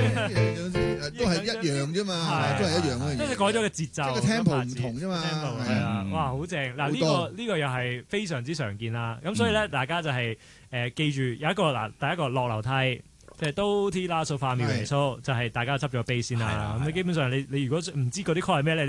都係一樣啫嘛，都係一樣嘅嘢。 即係改咗個節奏， 即係個 tempo 唔同啫嘛。 係啊，哇，好正！嗱，呢個又係非常之常見啦。咁所以咧，大家就係記住有一個嗱，第一個落樓梯。即係都 T 啦，數化秒嚟數，就係大家執咗 base 先啦。咁你基本上你如果唔知嗰啲 call 係咩咧，